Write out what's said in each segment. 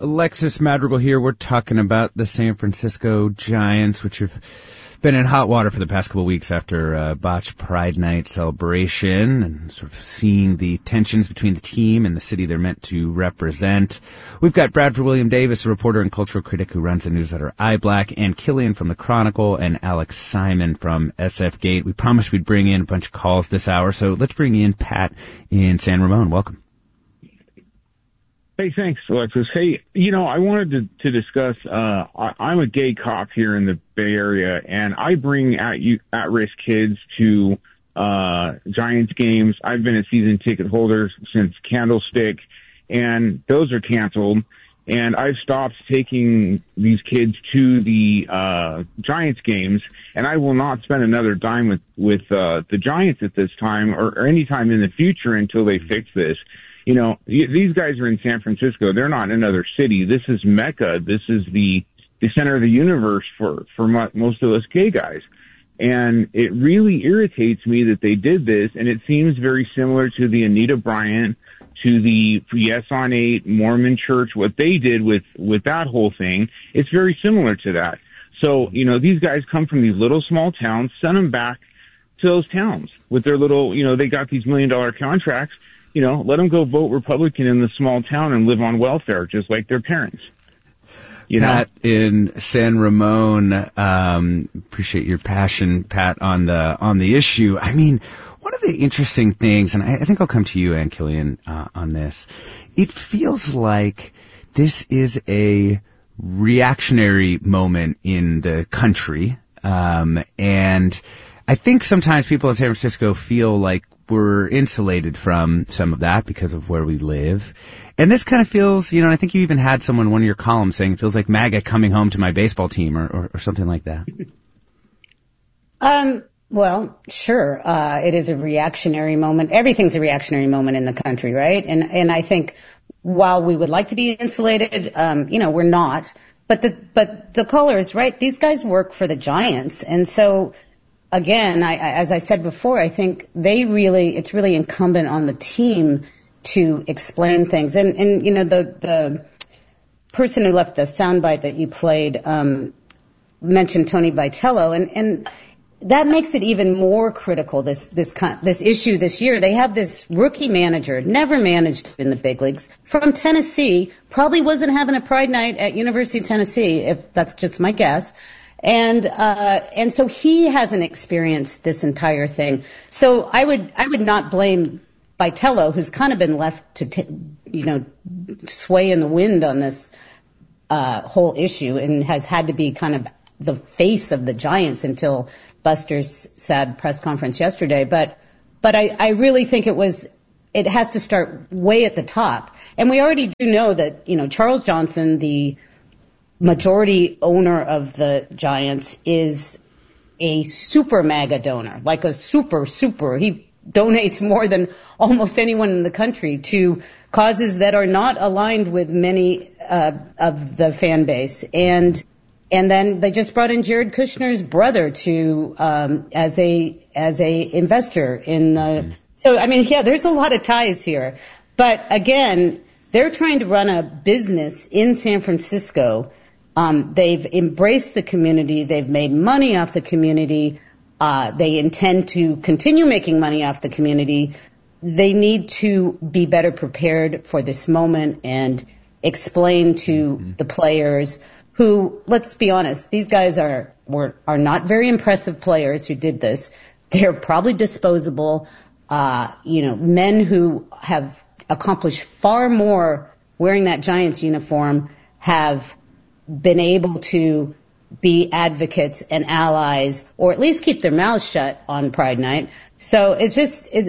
Alexis Madrigal here. We're talking about the San Francisco Giants, which have been in hot water for the past couple of weeks after a botched Pride Night celebration, and sort of seeing the tensions between the team and the city they're meant to represent. We've got Bradford William Davis, a reporter and cultural critic who runs the newsletter iBlack, and Killian from the Chronicle, and Alex Simon from SF Gate. We promised we'd bring in a bunch of calls this hour, so let's bring in Pat in San Ramon. Welcome. Hey, thanks, Alexis. Hey, I wanted to discuss, I'm a gay cop here in the Bay Area, and I bring at-risk kids to Giants games. I've been a season ticket holder since Candlestick, and those are canceled. And I've stopped taking these kids to the Giants games, and I will not spend another dime with the Giants at this time or any time in the future until they fix this. These guys are in San Francisco. They're not in another city. This is Mecca. This is the center of the universe for most of us gay guys. And it really irritates me that they did this, and it seems very similar to the Anita Bryant, to the Yes on 8 Mormon Church, what they did with that whole thing. It's very similar to that. So, these guys come from these little small towns, send them back to those towns with their little, they got these $1 million contracts. Let them go vote Republican in the small town and live on welfare just like their parents. Pat in San Ramon, appreciate your passion, Pat, on the issue. I mean, one of the interesting things, and I think I'll come to you and Killian on this, it feels like this is a reactionary moment in the country, and I think sometimes people in San Francisco feel like we're insulated from some of that because of where we live. And this kind of feels, and I think you even had someone in one of your columns saying it feels like MAGA coming home to my baseball team or something like that. Well, sure. It is a reactionary moment. Everything's a reactionary moment in the country, right? And I think while we would like to be insulated, we're not. But the caller is right. These guys work for the Giants. And so, again, as I said before, I think it's really incumbent on the team to explain things. And the person who left the soundbite that you played mentioned Tony Vitello, and that makes it even more critical. This issue this year, they have this rookie manager, never managed in the big leagues, from Tennessee, probably wasn't having a Pride Night at University of Tennessee, if that's just my guess. And so he hasn't experienced this entire thing. So I would not blame Vitello, who's kind of been left to, sway in the wind on this, whole issue and has had to be kind of the face of the Giants until Buster's sad press conference yesterday. But I really think it has to start way at the top. And we already do know that, Charles Johnson, the majority owner of the Giants, is a super MAGA donor, like a super. He donates more than almost anyone in the country to causes that are not aligned with many of the fan base. And then they just brought in Jared Kushner's brother to as a investor in the. So I mean, yeah, there's a lot of ties here. But again, they're trying to run a business in San Francisco. They've embraced the community. They've made money off the community. They intend to continue making money off the community. They need to be better prepared for this moment and explain to the players who, let's be honest, these guys are not very impressive players who did this. They're probably disposable, men who have accomplished far more wearing that Giants uniform have been able to be advocates and allies, or at least keep their mouths shut on Pride Night. So it's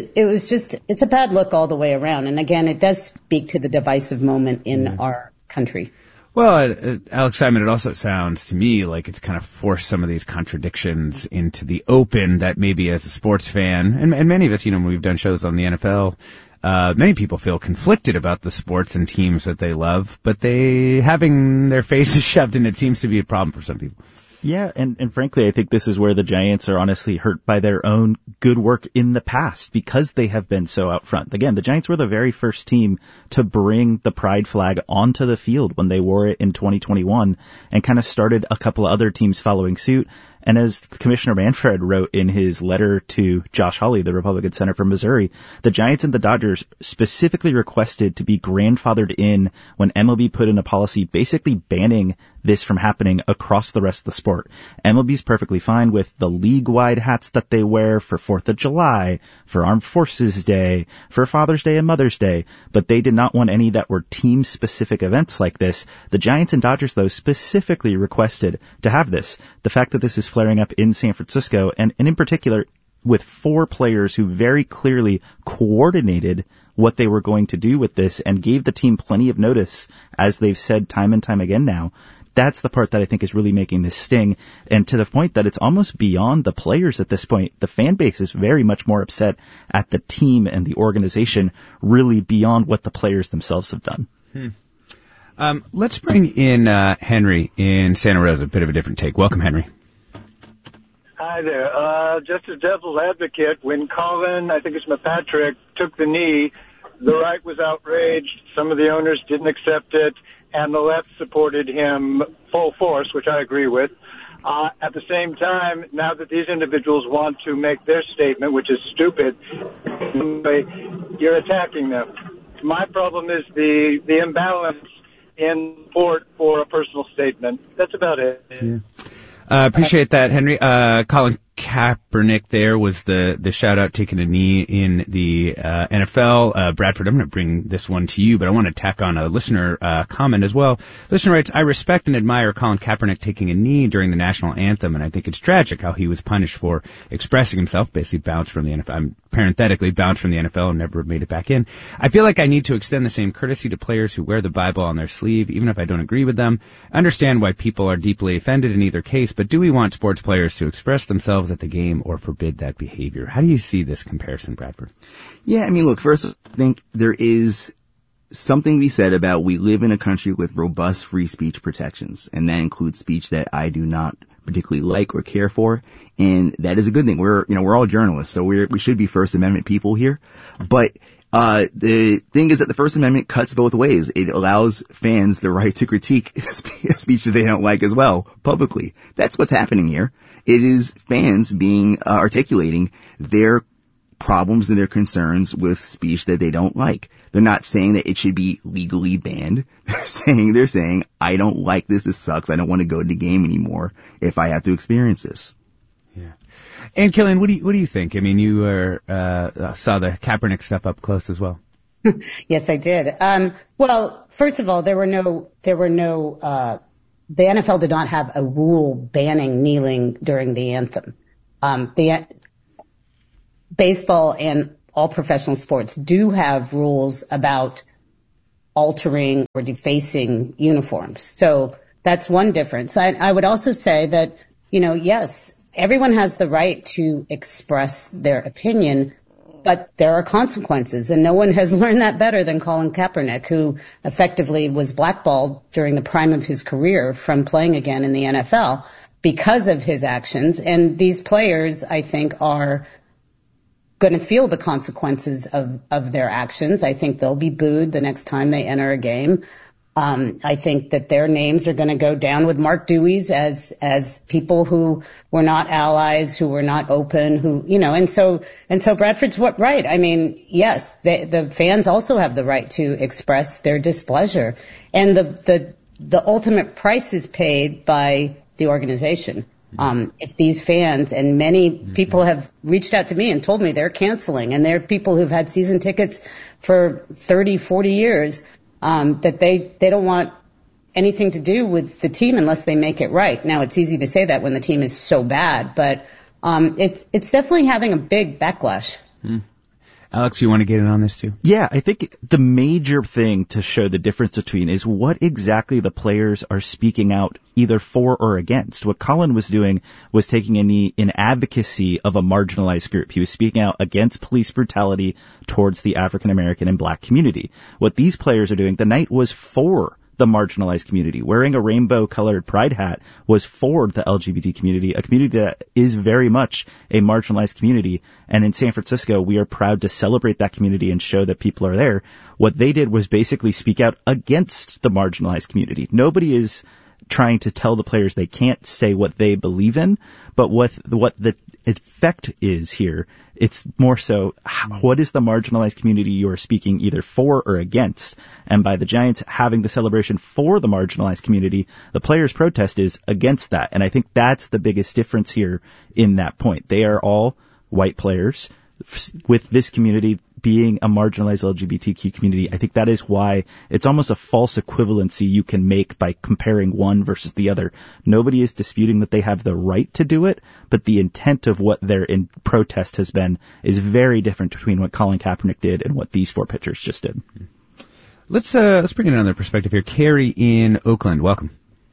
a bad look all the way around. And again, it does speak to the divisive moment in our country. Well, Alex Simon, it also sounds to me like it's kind of forced some of these contradictions into the open that maybe as a sports fan, and many of us, when we've done shows on the NFL, many people feel conflicted about the sports and teams that they love, but having their faces shoved in it seems to be a problem for some people. Yeah, and frankly, I think this is where the Giants are honestly hurt by their own good work in the past because they have been so out front. Again, the Giants were the very first team to bring the pride flag onto the field when they wore it in 2021 and kind of started a couple of other teams following suit. And as Commissioner Manfred wrote in his letter to Josh Hawley, the Republican senator from Missouri, the Giants and the Dodgers specifically requested to be grandfathered in when MLB put in a policy basically banning this from happening across the rest of the sport. MLB's perfectly fine with the league-wide hats that they wear for 4th of July, for Armed Forces Day, for Father's Day and Mother's Day, but they did not want any that were team-specific events like this. The Giants and Dodgers, though, specifically requested to have this. The fact that this is flaring up in San Francisco, and in particular with 4 players who very clearly coordinated what they were going to do with this and gave the team plenty of notice, as they've said time and time again now. That's the part that I think is really making this sting, and to the point that it's almost beyond the players at this point. The fan base is very much more upset at the team and the organization, really beyond what the players themselves have done. Let's bring in Henry in Santa Rosa, a bit of a different take. Welcome, Henry. Hi there. Just a devil's advocate, when Colin, I think it's McPatrick, took the knee, the right was outraged. Some of the owners didn't accept it, and the left supported him full force, which I agree with. At the same time, now that these individuals want to make their statement, which is stupid, you're attacking them. My problem is the imbalance in support for a personal statement. That's about it. Yeah. Appreciate that, Henry. Colin Kaepernick there was the shout-out taking a knee in the NFL. Bradford, I'm going to bring this one to you, but I want to tack on a listener comment as well. Listener writes, I respect and admire Colin Kaepernick taking a knee during the national anthem, and I think it's tragic how he was punished for expressing himself, basically bounced from the NFL, parenthetically bounced from the NFL and never made it back in. I feel like I need to extend the same courtesy to players who wear the Bible on their sleeve, even if I don't agree with them. I understand why people are deeply offended in either case, but do we want sports players to express themselves at the game or forbid that behavior? How do you see this comparison, Bradford? Yeah, I mean, look, first, I think there is something to be said about we live in a country with robust free speech protections, and that includes speech that I do not particularly like or care for, and that is a good thing. We're all journalists, so we should be First Amendment people here. But the thing is that the First Amendment cuts both ways. It allows fans the right to critique speech that they don't like as well, publicly. That's what's happening here. It is fans articulating their problems and their concerns with speech that they don't like. They're not saying that it should be legally banned. They're saying, I don't like this. This sucks. I don't want to go to the game anymore if I have to experience this. Yeah. And Killian, what do you think? I mean, you saw the Kaepernick stuff up close as well. Yes, I did. Well, first of all, the NFL did not have a rule banning kneeling during the anthem. Baseball and all professional sports do have rules about altering or defacing uniforms. So that's one difference. I would also say that, yes, everyone has the right to express their opinion, but there are consequences, and no one has learned that better than Colin Kaepernick, who effectively was blackballed during the prime of his career from playing again in the NFL because of his actions. And these players, I think, are going to feel the consequences of their actions. I think they'll be booed the next time they enter a game. I think that their names are going to go down with Mark Dewey's as people who were not allies, who were not open, and so Bradford's right. I mean, yes, the fans also have the right to express their displeasure, and the ultimate price is paid by the organization. If these fans, and many people have reached out to me and told me they're canceling, and they're people who've had season tickets for 30, 40 years, that they don't want anything to do with the team unless they make it right. Now, it's easy to say that when the team is so bad, but it's definitely having a big backlash. Alex, you want to get in on this too? Yeah, I think the major thing to show the difference between is what exactly the players are speaking out either for or against. What Colin was doing was taking a knee in advocacy of a marginalized group. He was speaking out against police brutality towards the African American and Black community. What these players are doing, the night was for the marginalized community. Wearing a rainbow-colored pride hat was for the LGBT community, a community that is very much a marginalized community. And in San Francisco, we are proud to celebrate that community and show that people are there. What they did was basically speak out against the marginalized community. Nobody is trying to tell the players they can't say what they believe in, but what the effect is here, it's more so what is the marginalized community you are speaking either for or against. And by the Giants having the celebration for the marginalized community, the players' protest is against that. And I think that's the biggest difference here in that point. They are all white players with this community being a marginalized LGBTQ community. I think that is why it's almost a false equivalency you can make by comparing one versus the other. Nobody is disputing that they have the right to do it, but the intent of what their in protest has been is very different between what Colin Kaepernick did and what these four pitchers just did. Let's bring in another perspective here. Carrie in Oakland, welcome.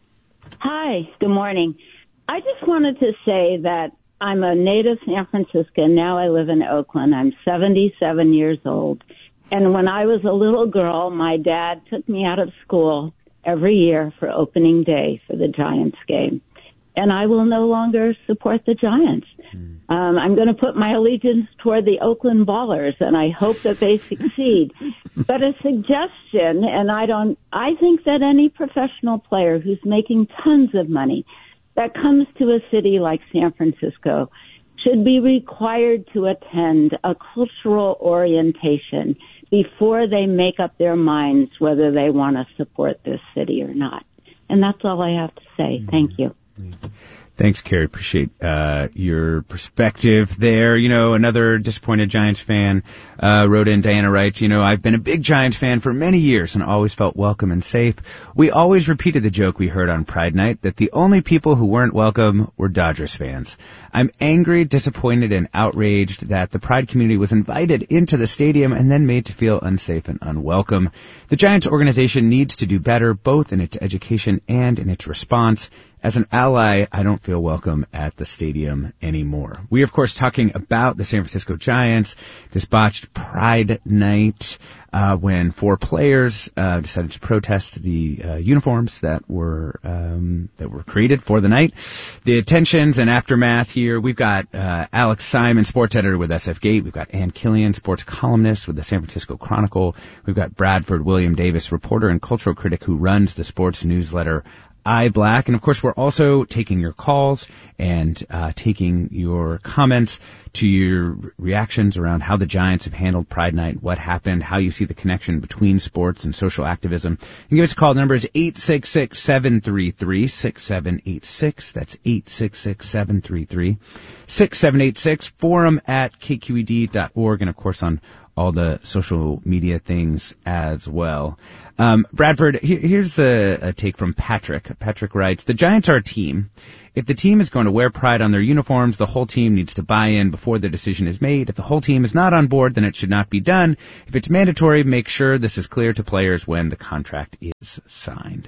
Hi, good morning. I just wanted to say that I'm a native San Franciscan. Now I live in Oakland. I'm 77 years old. And when I was a little girl, my dad took me out of school every year for opening day for the Giants game. And I will no longer support the Giants. I'm going to put my allegiance toward the Oakland Ballers, and I hope that they succeed. But a suggestion, and I think that any professional player who's making tons of money that comes to a city like San Francisco should be required to attend a cultural orientation before they make up their minds whether they want to support this city or not. And that's all I have to say. Thank you. Thanks, Carrie. Appreciate your perspective there. You know, another disappointed Giants fan wrote in. Diana writes, I've been a big Giants fan for many years and always felt welcome and safe. We always repeated the joke we heard on Pride Night that the only people who weren't welcome were Dodgers fans. I'm angry, disappointed, and outraged that the Pride community was invited into the stadium and then made to feel unsafe and unwelcome. The Giants organization needs to do better, both in its education and in its response. As an ally, I don't feel welcome at the stadium anymore. We are, of course, talking about the San Francisco Giants, this botched Pride Night, when four players decided to protest the uniforms that were created for the night. The tensions and aftermath here. We've got Alex Simon, sports editor with SF Gate. We've got Ann Killian, sports columnist with the San Francisco Chronicle. We've got Bradford William Davis, reporter and cultural critic who runs the sports newsletter iBlack. And of course, we're also taking your calls and taking your comments to your reactions around how the Giants have handled Pride Night, what happened, how you see the connection between sports and social activism. You can give us a call. The number is 866-733-6786. That's 866-733-6786. Forum at kqed.org. And of course, on all the social media things as well. Bradford, here's a take from Patrick. Patrick writes, the Giants are a team. If the team is going to wear pride on their uniforms, the whole team needs to buy in before the decision is made. If the whole team is not on board, then it should not be done. If it's mandatory, make sure this is clear to players when the contract is signed.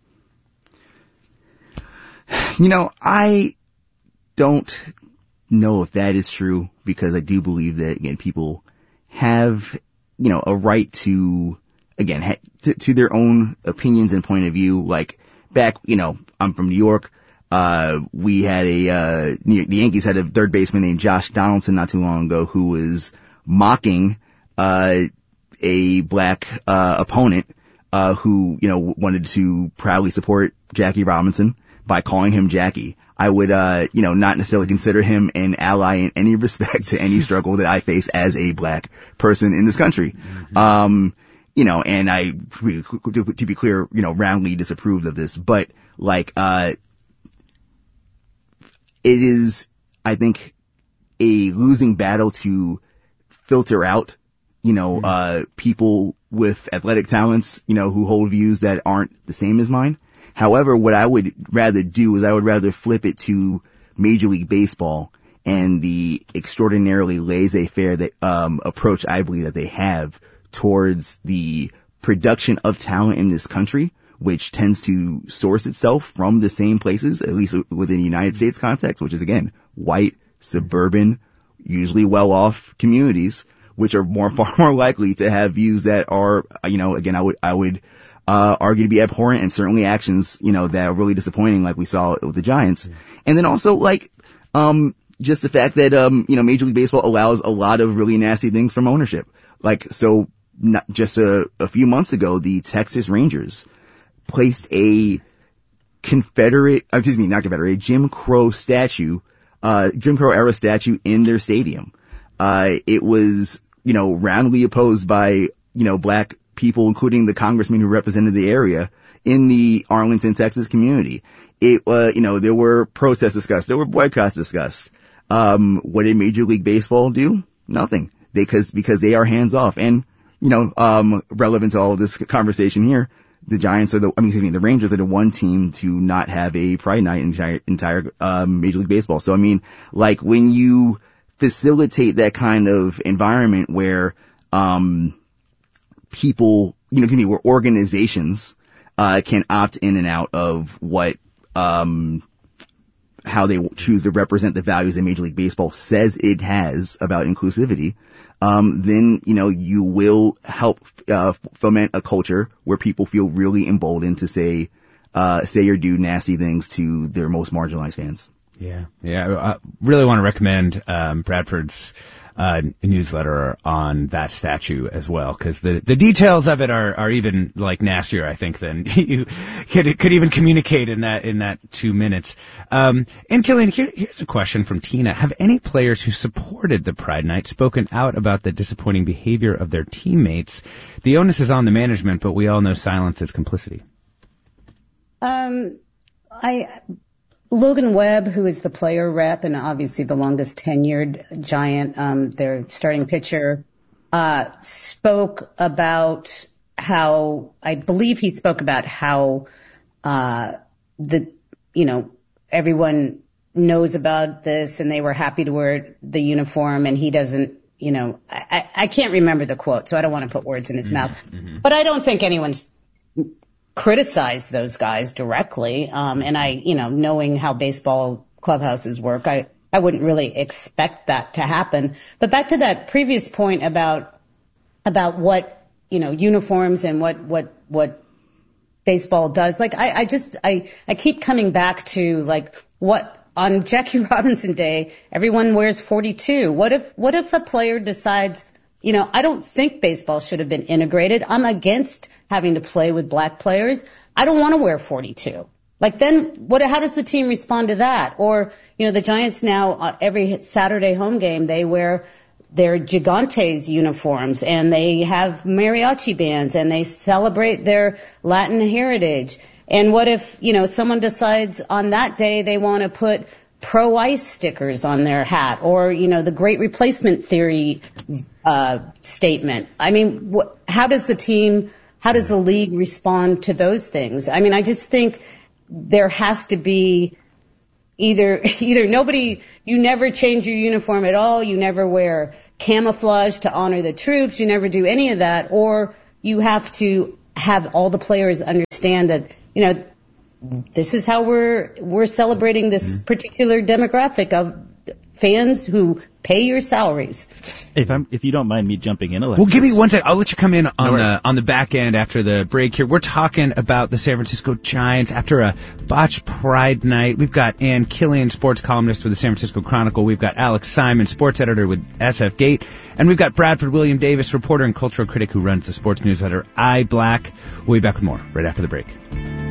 I don't know if that is true, because I do believe that, again, people have, a right to, again, to their own opinions and point of view. Like back, I'm from New York. We had the Yankees had a third baseman named Josh Donaldson not too long ago who was mocking, a black, opponent, who, wanted to proudly support Jackie Robinson by calling him Jackie. I would, not necessarily consider him an ally in any respect to any struggle that I face as a black person in this country. Mm-hmm. And I, to be clear, roundly disapproved of this, but it is, I think, a losing battle to filter out, people with athletic talents, who hold views that aren't the same as mine. However, what I would rather do is I would rather flip it to Major League Baseball and the extraordinarily laissez-faire approach I believe that they have towards the production of talent in this country, which tends to source itself from the same places, at least within the United States context, which is, again, white, suburban, usually well-off communities, which are far more likely to have views that are, again, I would argue to be abhorrent, and certainly actions, that are really disappointing, like we saw with the Giants. And then also, just the fact that, Major League Baseball allows a lot of really nasty things from ownership. Not just a few months ago, the Texas Rangers placed a Jim Crow era statue in their stadium. It was, roundly opposed by, black people, including the congressman who represented the area in the Arlington, Texas community. There were protests discussed. There were boycotts discussed. What did Major League Baseball do? Nothing. Because they are hands off. And, relevant to all of this conversation here, the Rangers are the one team to not have a Pride Night in entire Major League Baseball. So, when you facilitate that kind of environment where, people, where organizations, can opt in and out of what, how they choose to represent the values that Major League Baseball says it has about inclusivity, then, you will help, foment a culture where people feel really emboldened to say or do nasty things to their most marginalized fans. Yeah. I really want to recommend, Bradford's, newsletter on that statue as well, because the details of it are even nastier, I think, than you could even communicate in that 2 minutes. And Killian, here's a question from Tina. Have any players who supported the Pride Night spoken out about the disappointing behavior of their teammates? The onus is on the management, but we all know silence is complicity. Logan Webb, who is the player rep and obviously the longest tenured Giant, their starting pitcher, spoke about how, I believe he spoke about how, everyone knows about this and they were happy to wear the uniform, and he doesn't, I can't remember the quote, so I don't want to put words in his mouth, but I don't think anyone's criticize those guys directly. And I, knowing how baseball clubhouses work, I wouldn't really expect that to happen. But back to that previous point about what, uniforms and what baseball does. I keep coming back to what on Jackie Robinson Day, everyone wears 42. What if a player decides, I don't think baseball should have been integrated. I'm against having to play with black players. I don't want to wear 42. Then how does the team respond to that? Or, the Giants now, every Saturday home game, they wear their Gigantes uniforms and they have mariachi bands and they celebrate their Latin heritage. And what if, someone decides on that day they want to put pro-ice stickers on their hat, or, the great replacement theory statement? How does the league respond to those things? I just think there has to be either nobody, you never change your uniform at all, you never wear camouflage to honor the troops, you never do any of that, or you have to have all the players understand that, this is how we're celebrating this particular demographic of fans who pay your salaries. If you don't mind me jumping in, Alexis. Well, give me 1 second. I'll let you come in on the back end after the break here. We're talking about the San Francisco Giants after a botched Pride Night. We've got Ann Killian, sports columnist for the San Francisco Chronicle. We've got Alex Simon, sports editor with SF Gate. And we've got Bradford William Davis, reporter and cultural critic who runs the sports newsletter iBlack. We'll be back with more right after the break.